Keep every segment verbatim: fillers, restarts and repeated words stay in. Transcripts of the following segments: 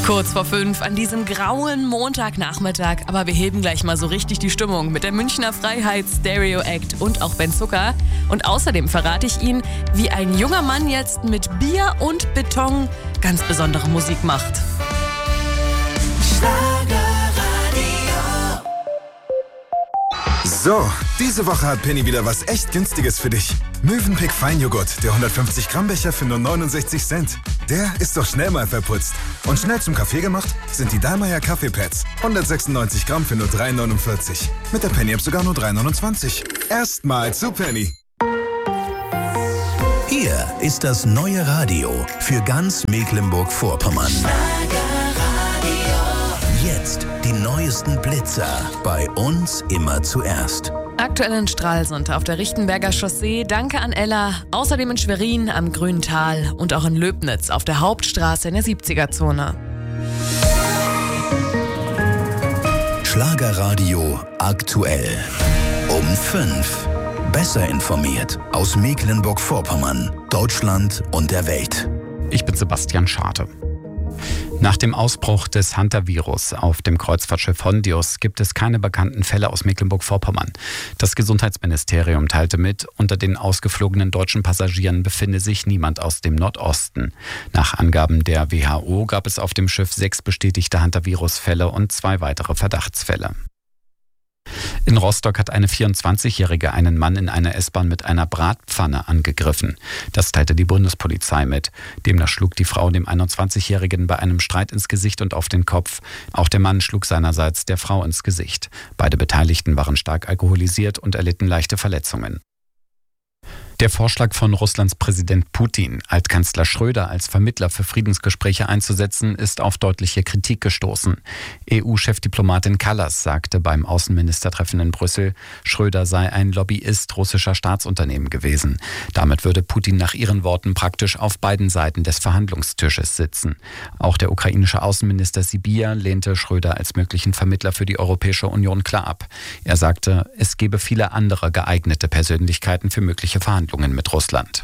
Kurz vor fünf an diesem grauen Montagnachmittag, aber wir heben gleich mal so richtig die Stimmung mit der Münchner Freiheit Stereo Act und auch Ben Zucker. Und außerdem verrate ich Ihnen, wie ein junger Mann jetzt mit Bier und Beton ganz besondere Musik macht. So, diese Woche hat Penny wieder was echt Günstiges für dich. Mövenpick Feinjoghurt, der hundertfünfzig Gramm Becher für nur neunundsechzig Cent. Der ist doch schnell mal verputzt. Und schnell zum Kaffee gemacht sind die Dallmayr Kaffeepads. hundertsechsundneunzig Gramm für nur drei neunundvierzig. Mit der Penny-App sogar nur drei neunundzwanzig. Erstmal zu Penny. Hier ist das neue Radio für ganz Mecklenburg-Vorpommern. Jetzt die neuesten Blitzer. Bei uns immer zuerst. Aktuell in Stralsund auf der Richtenberger Chaussee. Danke an Ella. Außerdem in Schwerin am Grünen Tal und auch in Löbnitz auf der Hauptstraße in der siebziger-Zone. Schlagerradio aktuell. Um fünf. Besser informiert aus Mecklenburg-Vorpommern, Deutschland und der Welt. Ich bin Sebastian Scharte. Nach dem Ausbruch des Hunter-Virus auf dem Kreuzfahrtschiff Hondius gibt es keine bekannten Fälle aus Mecklenburg-Vorpommern. Das Gesundheitsministerium teilte mit, unter den ausgeflogenen deutschen Passagieren befinde sich niemand aus dem Nordosten. Nach Angaben der W H O gab es auf dem Schiff sechs bestätigte Hunter-Virus-Fälle und zwei weitere Verdachtsfälle. In Rostock hat eine vierundzwanzigjährige einen Mann in einer S-Bahn mit einer Bratpfanne angegriffen. Das teilte die Bundespolizei mit. Demnach schlug die Frau dem einundzwanzigjährigen bei einem Streit ins Gesicht und auf den Kopf. Auch der Mann schlug seinerseits der Frau ins Gesicht. Beide Beteiligten waren stark alkoholisiert und erlitten leichte Verletzungen. Der Vorschlag von Russlands Präsident Putin, Altkanzler Schröder als Vermittler für Friedensgespräche einzusetzen, ist auf deutliche Kritik gestoßen. E U-Chefdiplomatin Kallas sagte beim Außenministertreffen in Brüssel, Schröder sei ein Lobbyist russischer Staatsunternehmen gewesen. Damit würde Putin nach ihren Worten praktisch auf beiden Seiten des Verhandlungstisches sitzen. Auch der ukrainische Außenminister Sybiha lehnte Schröder als möglichen Vermittler für die Europäische Union klar ab. Er sagte, es gebe viele andere geeignete Persönlichkeiten für mögliche Verhandlungen mit Russland.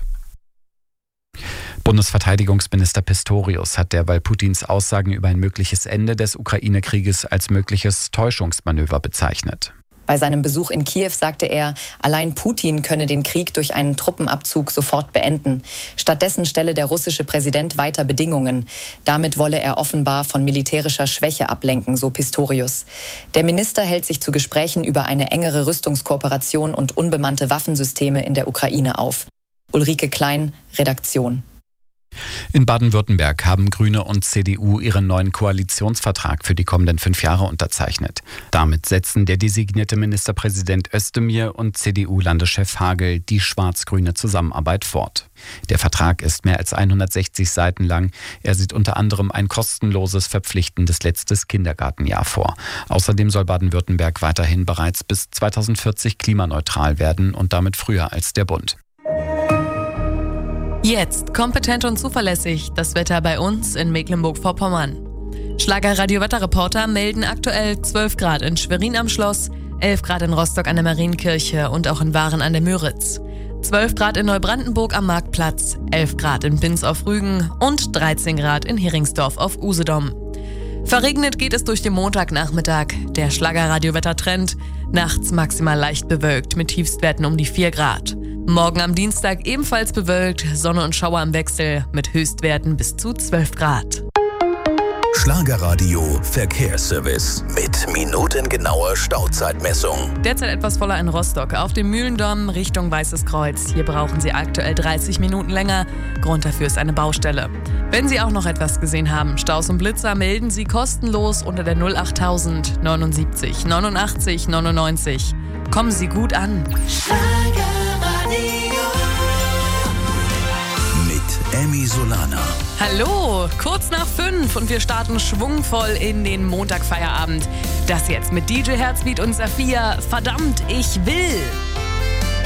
Bundesverteidigungsminister Pistorius hat derweil Putins Aussagen über ein mögliches Ende des Ukraine-Krieges als mögliches Täuschungsmanöver bezeichnet. Bei seinem Besuch in Kiew sagte er, allein Putin könne den Krieg durch einen Truppenabzug sofort beenden. Stattdessen stelle der russische Präsident weiter Bedingungen. Damit wolle er offenbar von militärischer Schwäche ablenken, so Pistorius. Der Minister hält sich zu Gesprächen über eine engere Rüstungskooperation und unbemannte Waffensysteme in der Ukraine auf. Ulrike Klein, Redaktion. In Baden-Württemberg haben Grüne und C D U ihren neuen Koalitionsvertrag für die kommenden fünf Jahre unterzeichnet. Damit setzen der designierte Ministerpräsident Özdemir und C D U-Landeschef Hagel die schwarz-grüne Zusammenarbeit fort. Der Vertrag ist mehr als hundertsechzig Seiten lang. Er sieht unter anderem ein kostenloses, verpflichtendes letztes Kindergartenjahr vor. Außerdem soll Baden-Württemberg weiterhin bereits bis zweitausendvierzig klimaneutral werden und damit früher als der Bund. Jetzt kompetent und zuverlässig das Wetter bei uns in Mecklenburg-Vorpommern. Schlager-Radio-Wetterreporter melden aktuell zwölf Grad in Schwerin am Schloss, elf Grad in Rostock an der Marienkirche und auch in Waren an der Müritz, zwölf Grad in Neubrandenburg am Marktplatz, elf Grad in Binz auf Rügen und dreizehn Grad in Heringsdorf auf Usedom. Verregnet geht es durch den Montagnachmittag. Der Schlager-Radio-Wettertrend. Nachts maximal leicht bewölkt mit Tiefstwerten um die vier Grad. Morgen am Dienstag ebenfalls bewölkt, Sonne und Schauer im Wechsel mit Höchstwerten bis zu zwölf Grad. Schlagerradio Verkehrsservice mit minutengenauer Stauzeitmessung. Derzeit etwas voller in Rostock. Auf dem Mühlendamm Richtung Weißes Kreuz. Hier brauchen Sie aktuell dreißig Minuten länger. Grund dafür ist eine Baustelle. Wenn Sie auch noch etwas gesehen haben, Staus und Blitzer, melden Sie kostenlos unter der null achttausend neunundsiebzig neunundachtzig neunundneunzig. Kommen Sie gut an. Emmy Solana. Hallo, kurz nach fünf und wir starten schwungvoll in den Montagfeierabend. Das jetzt mit D J Herzbeat und Saphia. Verdammt, ich will.